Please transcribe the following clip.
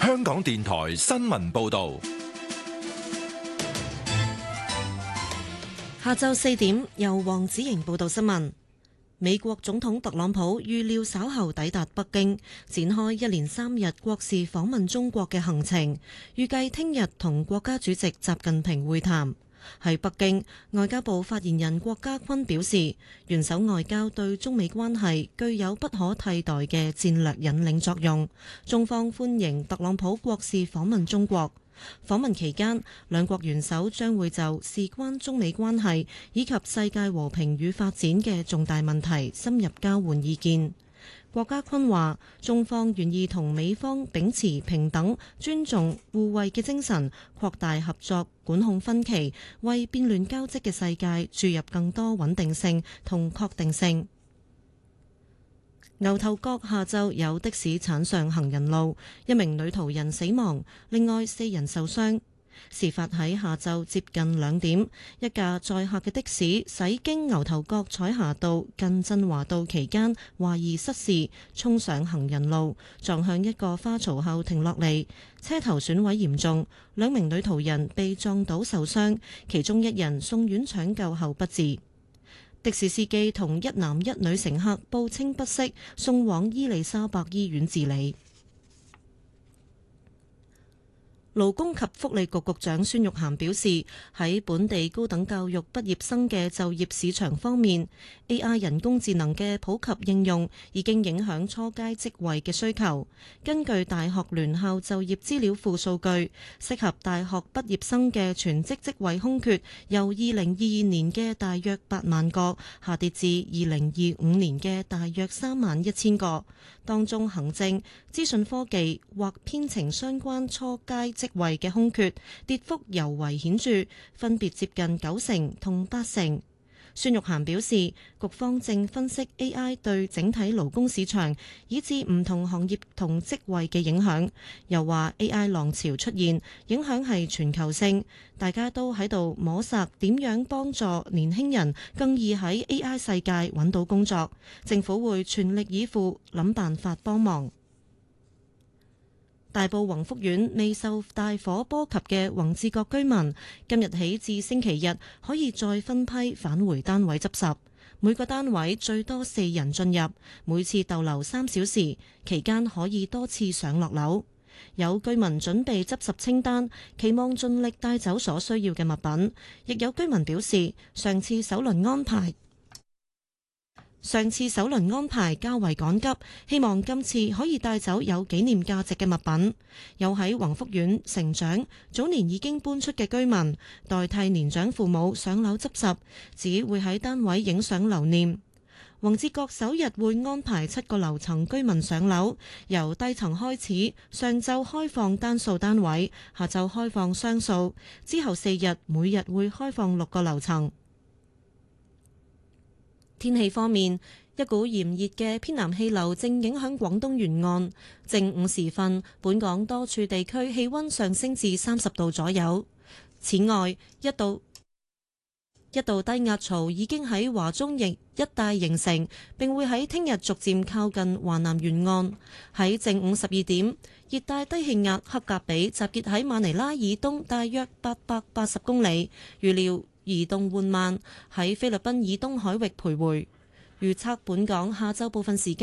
香港電台新聞報道。 下晝4點，由黃子瑩報道新聞。美國總統特朗普預料稍後抵達北京，展開一連3日國事訪問中國嘅行程，預計聽日同國家主席習近平會談。喺北京，外交部發言人郭家坤表示，元首外交對中美關係具有不可替代嘅戰略引領作用，中方歡迎特朗普國事訪問中國。訪問期間，兩國元首將會就事關中美關係以及世界和平與發展嘅重大問題深入交換意見。郭家坤話，中方願意同美方秉持平等、尊重、互惠嘅精神，擴大合作，管控分歧，為變亂交織嘅世界注入更多穩定性同確定性。牛頭角下晝有的士鏟上行人路，一名女途人死亡，另外4人受傷。事發喺下晝接近2點，一架載客嘅的士駛經牛頭角彩霞道近振華道期間，懷疑失事，衝上行人路，撞向一個花槽後停落嚟，車頭損毀嚴重，2名女途人被撞倒受傷，其中1人送院搶救後不治。的士司機同1男1女乘客報稱不適，送往伊利沙伯醫院治理。勞工及福利局局長孫玉菡表示，喺本地高等教育畢業生嘅就業市場方面， AI 人工智能嘅普及應用已經影響初階職位嘅需求。根據大學聯校就業資料庫數據，適合大學畢業生嘅全職職位空缺由2022年嘅大約8萬個下跌至2025年嘅大約31000個。當中行政、資訊科技或編程相關初階職位嘅空缺跌幅尤為顯著，分別接近90%同80%。孫玉菡表示，局方正分析 AI 對整體勞工市場以至唔同行業同職位嘅影響，又話 AI 浪潮出現，影響係全球性，大家都喺度摸索點樣幫助年輕人更易喺 AI 世界揾到工作，政府會全力以赴諗辦法幫忙。大埔宏福苑未受大火波及嘅宏志閣居民，今日起至星期日可以再分批返回單位執拾。每個單位最多4人進入，每次逗留3小時，期間可以多次上落樓。有居民準備執拾清單，期望盡力帶走所需要嘅物品。亦有居民表示，上次首輪安排較為趕急，希望今次可以帶走有紀念價值嘅物品。有喺宏福苑成長、早年已經搬出嘅居民，代替年長父母上樓執拾，只會喺單位影相留念。宏志閣首日會安排7個樓層居民上樓，由低層開始，上晝開放單數單位，下晝開放雙數，之後4日每日會開放6個樓層。天氣方面，一股炎熱嘅偏南氣流正影響廣東沿岸。正午時分，本港多處地區氣溫上升至30度左右。此外，一道低壓槽已經喺華中一帶形成，並會喺聽日逐漸靠近華南沿岸。喺正午12點，熱帶低氣壓克格比集結喺馬尼拉以東大約880公里，預料移動緩慢，喺菲律賓以東海域徘徊。預測本港下晝部分時間